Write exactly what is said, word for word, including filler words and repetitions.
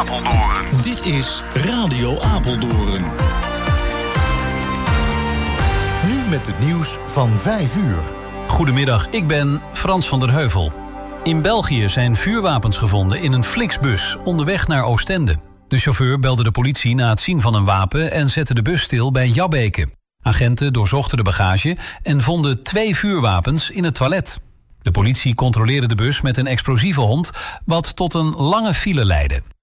Apeldoorn. Dit is Radio Apeldoorn. Nu met het nieuws van vijf uur. Goedemiddag, ik ben Frans van der Heuvel. In België zijn vuurwapens gevonden in een Flixbus onderweg naar Oostende. De chauffeur belde de politie na het zien van een wapen en zette de bus stil bij Jabbeke. Agenten doorzochten de bagage en vonden twee vuurwapens in het toilet. De politie controleerde de bus met een explosieve hond, wat tot een lange file leidde.